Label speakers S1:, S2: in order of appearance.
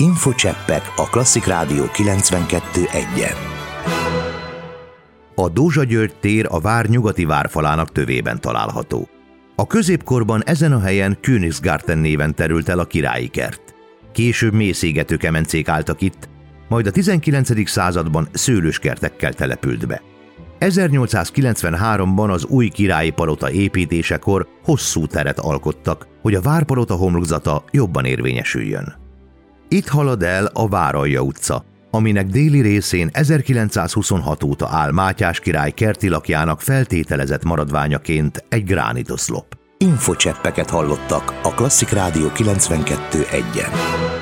S1: Infocseppek a Klasszik Rádió 92.1-en. A Dózsa György tér a vár nyugati várfalának tövében található. A középkorban ezen a helyen Königsgarten néven terült el a királyi kert. Később mészégető kemencék álltak itt, majd a 19. században szőlőskertekkel települt be. 1893-ban az új királyi palota építésekor hosszú teret alkottak, hogy a várpalota homlokzata jobban érvényesüljön. Itt halad el a Váralja utca, aminek déli részén 1926 óta áll Mátyás király kerti lakjának feltételezett maradványaként egy gránitoszlop. Infocseppeket hallottak a Klasszik Rádió 92.1-en.